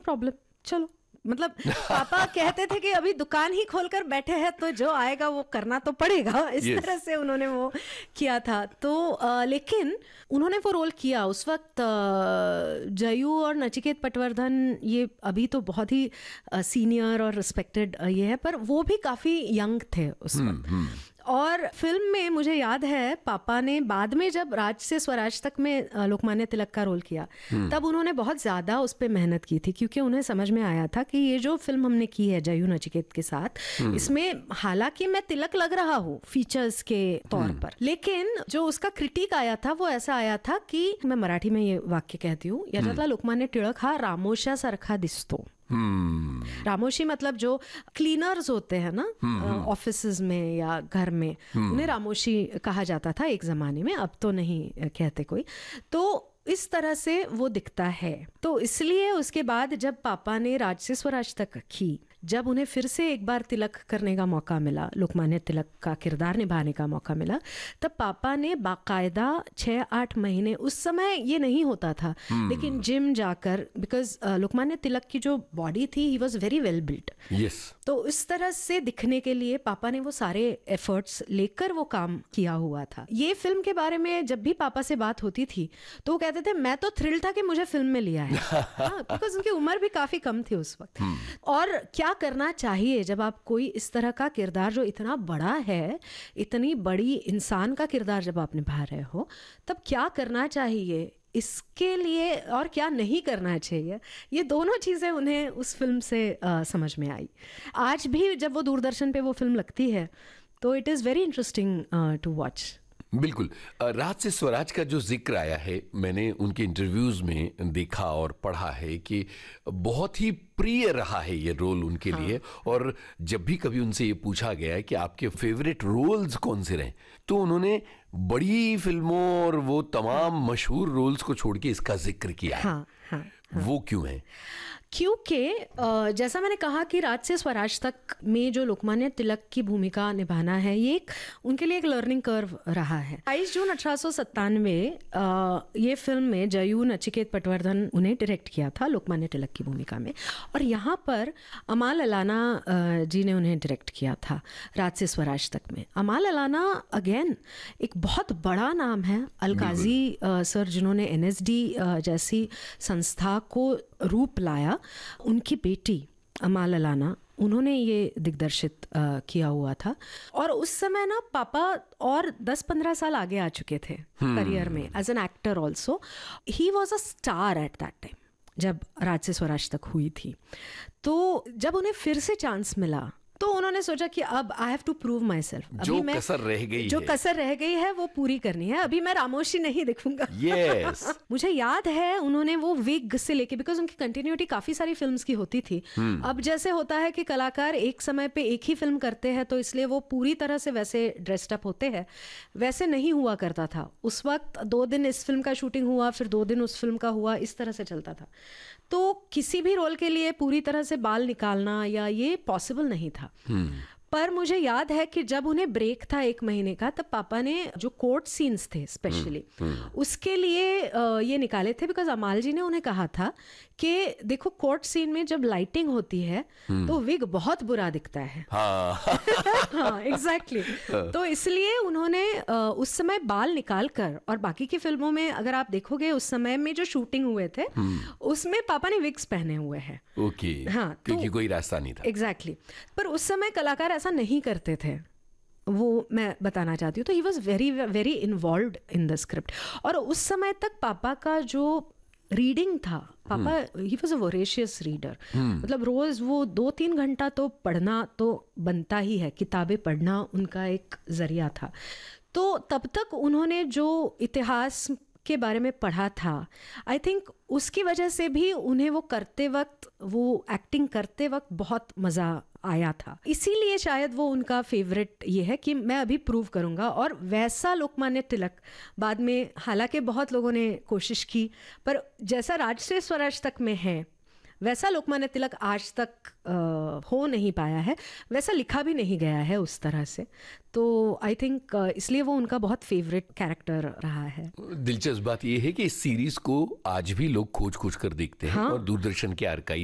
Problem, चलो। मतलब पापा कहते थे कि अभी दुकान ही खोलकर बैठे हैं तो जो आएगा वो करना तो पड़ेगा, इस तरह से उन्होंने वो किया था। तो लेकिन उन्होंने वो रोल किया उस वक्त। जयू और नचिकेत पटवर्धन ये अभी तो बहुत ही सीनियर और रिस्पेक्टेड ये है, पर वो भी काफ़ी यंग थे उस वक्त। और फिल्म में मुझे याद है पापा ने बाद में जब राज से स्वराज तक में लोकमान्य तिलक का रोल किया, तब उन्होंने बहुत ज़्यादा उस पर मेहनत की थी, क्योंकि उन्हें समझ में आया था कि ये जो फिल्म हमने की है जयू नचिकेत के साथ, इसमें हालांकि मैं तिलक लग रहा हूँ फीचर्स के तौर पर, लेकिन जो उसका क्रिटिक आया था वो ऐसा आया था कि, मैं मराठी में ये वाक्य कहती हूँ, याच्यातला लोकमान्य टिळक हा रामोशा सारखा दिसतो। रामोशी मतलब जो क्लीनर्स होते हैं ना ऑफिसेज में या घर में, उन्हें रामोशी कहा जाता था एक जमाने में, अब तो नहीं कहते कोई। तो इस तरह से वो दिखता है। तो इसलिए उसके बाद जब पापा ने राज से स्वराज तक की, जब उन्हें फिर से एक बार तिलक करने का मौका मिला, लोकमान्य तिलक का किरदार निभाने का मौका मिला, तब पापा ने बाकायदा 6-8 महीने, उस समय ये नहीं होता था, लेकिन जिम जाकर, बिकॉज लोकमान्य तिलक की जो बॉडी थी, he was very well built. तो इस तरह से दिखने के लिए पापा ने वो सारे एफर्ट्स लेकर वो काम किया हुआ था। ये फिल्म के बारे में जब भी पापा से बात होती थी तो वो कहते थे मैं तो थ्रिल था कि मुझे फिल्म में लिया है। हाँ, बिकॉज उनकी उम्र भी काफी कम थी उस वक्त। और क्या करना चाहिए जब आप कोई इस तरह का किरदार जो इतना बड़ा है, इतनी बड़ी इंसान का किरदार जब आप निभा रहे हो, तब क्या करना चाहिए इसके लिए और क्या नहीं करना चाहिए, ये दोनों चीज़ें उन्हें उस फिल्म से समझ में आई। आज भी जब वो दूरदर्शन पे वो फिल्म लगती है तो it is very interesting to watch. बिल्कुल। राज से स्वराज का जो जिक्र आया है, मैंने उनके इंटरव्यूज में देखा और पढ़ा है कि बहुत ही प्रिय रहा है ये रोल उनके लिए। और जब भी कभी उनसे ये पूछा गया है कि आपके फेवरेट रोल्स कौन से रहे, तो उन्होंने बड़ी फिल्मों और वो तमाम मशहूर रोल्स को छोड़ के इसका जिक्र किया है। वो क्यों है? क्योंकि जैसा मैंने कहा कि राज से स्वराज तक में जो लोकमान्य तिलक की भूमिका निभाना है, ये उनके लिए एक लर्निंग कर्व रहा है। 22 जून 1897 ये फिल्म में जयू नचिकेत पटवर्धन उन्हें डायरेक्ट किया था लोकमान्य तिलक की भूमिका में, और यहाँ पर अमाल अलाना जी ने उन्हें डायरेक्ट किया था राज से स्वराज तक में। अमाल अलाना अगेन एक बहुत बड़ा नाम है, अलकाजी सर जिन्होंने NSD जैसी संस्था को रूप लाया, उनकी बेटी अमाल अलाना, उन्होंने ये दिग्दर्शित किया हुआ था। और उस समय ना पापा और 10-15 साल आगे आ चुके थे करियर में as an actor also. He was a star at that time जब राज से स्वराज तक हुई थी। तो जब उन्हें फिर से चांस मिला तो उन्होंने सोचा कि अब I have to prove my self. जो कसर रह गई है वो पूरी करनी है। अभी मैं रामोशी नहीं दिखूंगा। yes. मुझे याद है उन्होंने वो विग से लेके, बिकॉज उनकी कंटिन्यूटी काफी सारी फिल्म्स की होती थी। अब जैसे होता है कि कलाकार एक समय पे एक ही फिल्म करते हैं तो इसलिए वो पूरी तरह से वैसे ड्रेस्ड अप होते हैं, वैसे नहीं हुआ करता था उस वक्त। 2 दिन इस फिल्म का शूटिंग हुआ, फिर 2 दिन उस फिल्म का हुआ, इस तरह से चलता था। तो किसी भी रोल के लिए पूरी तरह से बाल निकालना या ये पॉसिबल नहीं था। पर मुझे याद है कि जब उन्हें ब्रेक था 1 महीने का, तब पापा ने जो कोर्ट सीन्स थे स्पेशली उसके लिए ये निकाले थे, बिकॉज अमाल जी ने उन्हें कहा था कि देखो कोर्ट सीन में जब लाइटिंग होती है तो विग बहुत बुरा दिखता है। हाँ एग्जैक्टली। तो इसलिए उन्होंने उस समय बाल निकाल कर, और बाकी की फिल्मों में अगर आप देखोगे उस समय में जो शूटिंग हुए थे उसमें पापा ने विग्स पहने हुए हैं। ओके। हाँ, क्योंकि कोई रास्ता नहीं था। एग्जैक्टली। पर उस समय कलाकार ऐसा नहीं करते थे, वो मैं बताना चाहती हूँ। तो he was very very involved in the script. और उस समय तक पापा का जो रीडिंग था, पापा he was a voracious reader. मतलब रोज वो 2-3 घंटा तो पढ़ना तो बनता ही है, किताबें पढ़ना उनका एक जरिया था। तो तब तक उन्होंने जो इतिहास के बारे में पढ़ा था, आई थिंक उसकी वजह से भी उन्हें वो करते वक्त, वो एक्टिंग करते वक्त बहुत मज़ा आया था। इसीलिए शायद वो उनका फेवरेट ये है कि मैं अभी प्रूव करूंगा। और वैसा लोकमान्य तिलक बाद में, हालांकि बहुत लोगों ने कोशिश की, पर जैसा राज से स्वराज तक में है वैसा लोकमान्य तिलक आज तक हो नहीं पाया है, वैसा लिखा भी नहीं गया है उस तरह से। तो आई थिंक इसलिए वो उनका बहुत फेवरेट कैरेक्टर रहा है। दिलचस्प बात यह है कि इस सीरीज को आज भी लोग खोज खोज कर देखते हैं। हाँ? और दूरदर्शन के आर्काइव